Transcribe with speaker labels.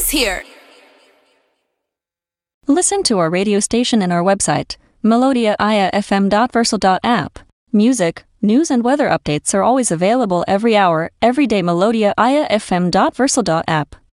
Speaker 1: is here.
Speaker 2: Listen to our radio station and our website, melodiaIAFM.versal.app. Music, news and weather updates are always available every hour, every day. melodiaIAFM.versal.app.